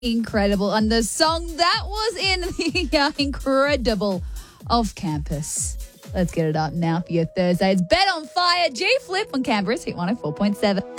Incredible. And the song that was in the Incredible Off Campus. Let's get it up now for your Thursday. It's Bet on Fire, G Flip on Canberra's Hit 104.7.